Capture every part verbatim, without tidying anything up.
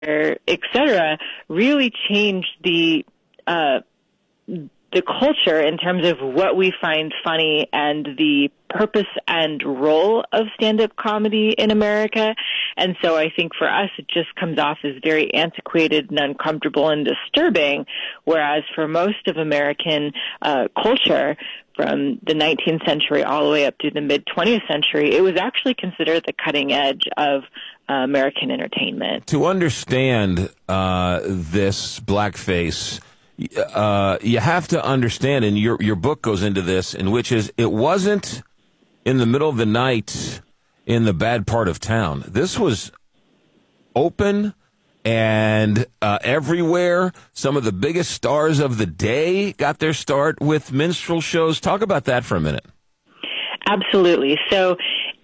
et cetera, really changed the uh, the culture in terms of what we find funny and the purpose and role of stand-up comedy in America. And so I think for us, it just comes off as very antiquated and uncomfortable and disturbing, whereas for most of American uh, culture, from the nineteenth century all the way up to the mid-twentieth century, it was actually considered the cutting edge of uh, American entertainment. To understand uh, this blackface, uh, you have to understand, and your your book goes into this, in which is it wasn't in the middle of the night in the bad part of town. This was open and uh, everywhere. Some of the biggest stars of the day got their start with minstrel shows. Talk about that for a minute. Absolutely. So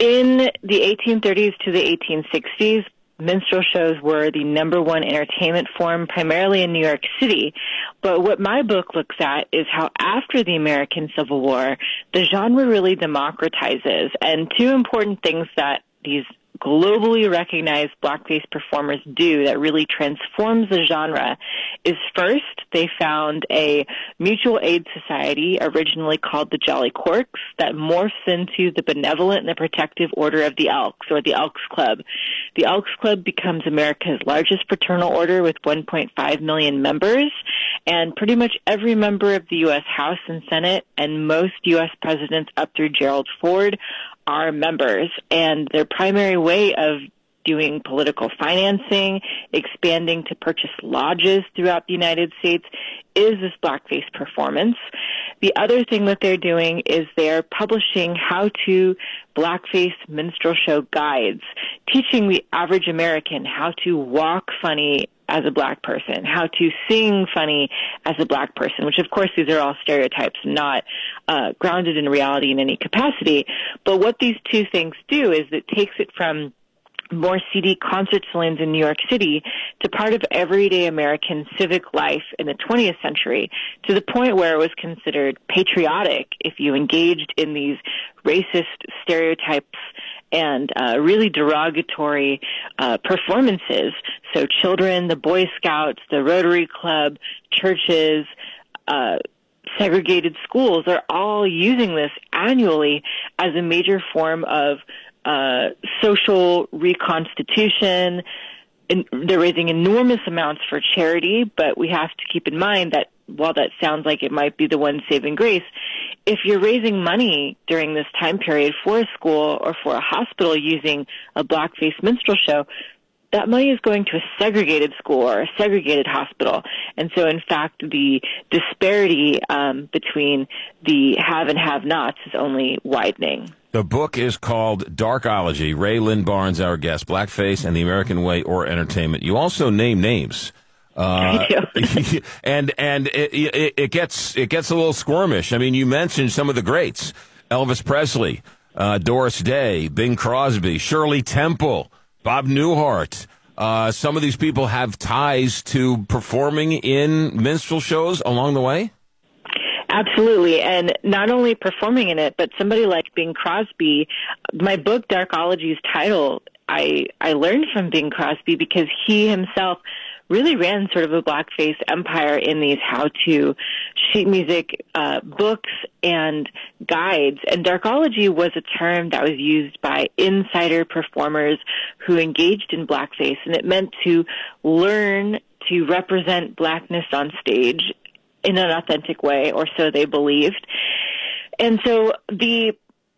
in the eighteen thirties to the eighteen sixties, minstrel shows were the number one entertainment form, primarily in New York City. But what my book looks at is how after the American Civil War, the genre really democratizes. And two important things that these globally recognized blackface performers do that really transforms the genre is, first, they found a mutual aid society originally called the Jolly Corks that morphs into the Benevolent and the Protective Order of the Elks, or the Elks Club. The Elks Club becomes America's largest fraternal order with one point five million members, and pretty much every member of the U S House and Senate and most U S presidents up through Gerald Ford are members, and their primary way of doing political financing, expanding to purchase lodges throughout the United States, is this blackface performance. The other thing that they're doing is they're publishing how-to blackface minstrel show guides, teaching the average American how to walk funny as a black person, how to sing funny as a black person, which of course these are all stereotypes, not uh, grounded in reality in any capacity. But what these two things do is it takes it from more seedy concert saloons in New York City to part of everyday American civic life in the twentieth century, to the point where it was considered patriotic if you engaged in these racist stereotypes and uh, really derogatory uh, performances. So children, the Boy Scouts, the Rotary Club, churches, uh, segregated schools are all using this annually as a major form of uh, social reconstitution. And they're raising enormous amounts for charity, but we have to keep in mind that while that sounds like it might be the one saving grace, if you're raising money during this time period for a school or for a hospital using a blackface minstrel show, that money is going to a segregated school or a segregated hospital. And so, in fact, the disparity um, between the have and have-nots is only widening. The book is called Darkology. Rae Lynn Barnes, our guest, Blackface and the American Way or Entertainment. You also name names. Uh, and and it, it, it gets it gets a little squirmish. I mean, you mentioned some of the greats: Elvis Presley, uh, Doris Day, Bing Crosby, Shirley Temple, Bob Newhart. Uh, some of these people have ties to performing in minstrel shows along the way. Absolutely, and not only performing in it, but somebody like Bing Crosby. My book, Darkology's title, I I learned from Bing Crosby because he himself really ran sort of a blackface empire in these how-to sheet music uh, books and guides. And Darkology was a term that was used by insider performers who engaged in blackface, and it meant to learn to represent blackness on stage in an authentic way, or so they believed. And so the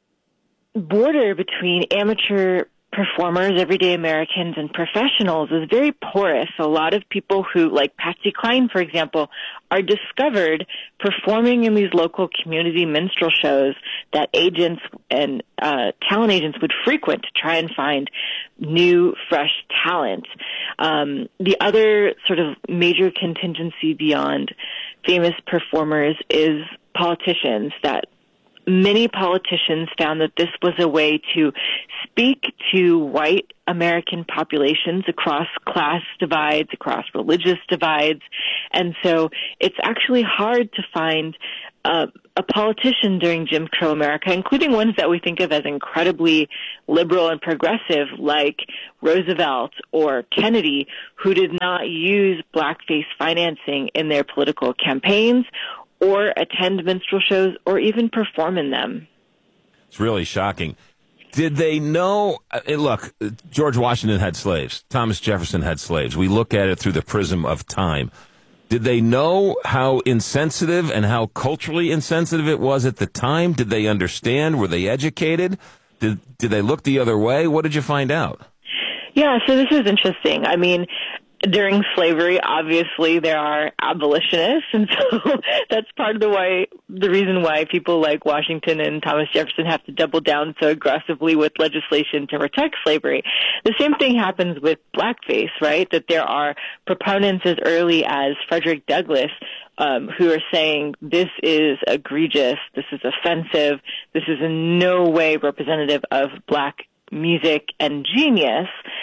border between amateur performers, everyday Americans, and professionals is very porous. A lot of people who, like Patsy Cline, for example, are discovered performing in these local community minstrel shows that agents and uh, talent agents would frequent to try and find new, fresh talent. Um, the other sort of major contingency beyond famous performers is politicians. That many politicians found that this was a way to speak to white American populations across class divides, across religious divides. And so it's actually hard to find uh, a politician during Jim Crow America, including ones that we think of as incredibly liberal and progressive, like Roosevelt or Kennedy, who did not use blackface financing in their political campaigns or attend minstrel shows or even perform in them. It's really shocking. Did they know? Uh, look, George Washington had slaves. Thomas Jefferson had slaves. We look at it through the prism of time. Did they know how insensitive and how culturally insensitive it was at the time? Did they understand? Were they educated? Did did they look the other way? What did you find out? Yeah, so this is interesting. I mean, during slavery, obviously, there are abolitionists, and so that's part of the why, the reason why people like Washington and Thomas Jefferson have to double down so aggressively with legislation to protect slavery. The same thing happens with blackface, right? That there are proponents as early as Frederick Douglass um, who are saying this is egregious, this is offensive, this is in no way representative of black music and genius.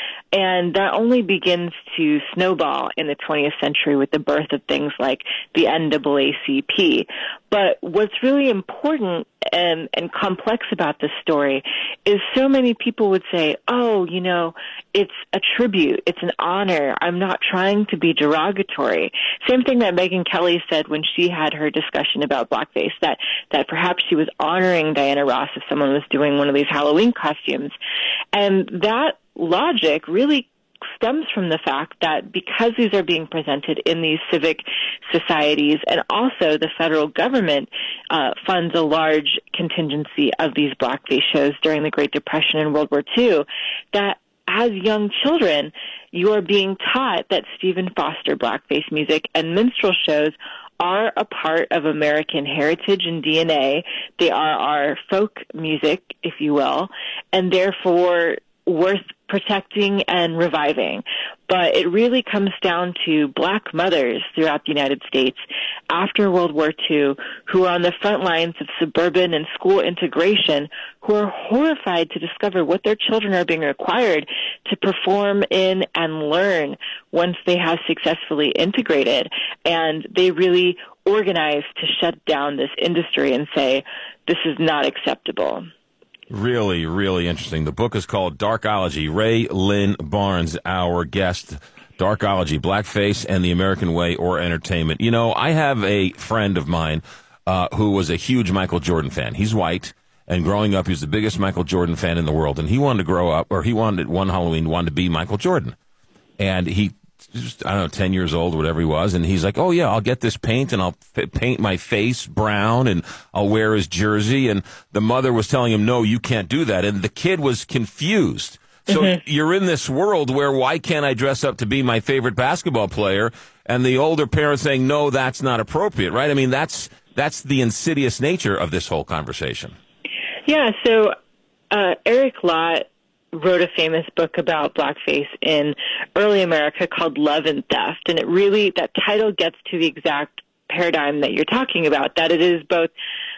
And that only begins to snowball in the twentieth century with the birth of things like the N double A C P. But what's really important and, and complex about this story is so many people would say, oh, you know, it's a tribute, it's an honor, I'm not trying to be derogatory. Same thing that Megyn Kelly said when she had her discussion about blackface, that, that perhaps she was honoring Diana Ross if someone was doing one of these Halloween costumes. And that logic really stems from the fact that because these are being presented in these civic societies, and also the federal government uh, funds a large contingency of these blackface shows during the Great Depression and World War Two, that as young children, you are being taught that Stephen Foster blackface music and minstrel shows are a part of American heritage and D N A. They are our folk music, if you will, and therefore worth protecting and reviving. But it really comes down to black mothers throughout the United States after World War Two who are on the front lines of suburban and school integration, who are horrified to discover what their children are being required to perform in and learn once they have successfully integrated. And they really organize to shut down this industry and say, this is not acceptable. Really, really interesting. The book is called Darkology. Rae Lynn Barnes, our guest. Darkology, Blackface and the American Way or Entertainment. You know, I have a friend of mine uh, who was a huge Michael Jordan fan. He's white, and growing up, he was the biggest Michael Jordan fan in the world. And he wanted to grow up, or he wanted, one Halloween, wanted to be Michael Jordan. And he, just, I don't know, ten years old or whatever he was, and he's like, oh, yeah, I'll get this paint, and I'll f- paint my face brown, and I'll wear his jersey. And the mother was telling him, no, you can't do that. And the kid was confused. So mm-hmm. You're in this world where, why can't I dress up to be my favorite basketball player? And the older parents saying, no, that's not appropriate, right? I mean, that's that's the insidious nature of this whole conversation. Yeah, so uh, Eric Lott wrote a famous book about blackface in early America called Love and Theft. And it really, that title gets to the exact paradigm that you're talking about, that it is both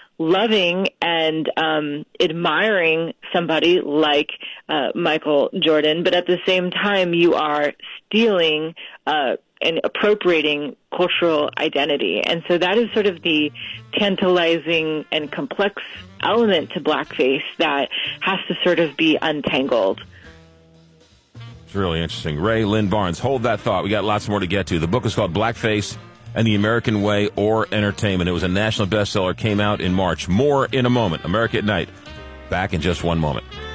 loving and um, admiring somebody like uh, Michael Jordan, but at the same time you are stealing uh, and appropriating cultural identity. And so that is sort of the tantalizing and complex element to blackface that has to sort of be untangled. It's really interesting. Rae Lynn Barnes, hold that thought. We got lots more to get to. The book is called Blackface and the American Way or Entertainment. It was a national bestseller, came out in March. More in a moment. America at Night. Back in just one moment.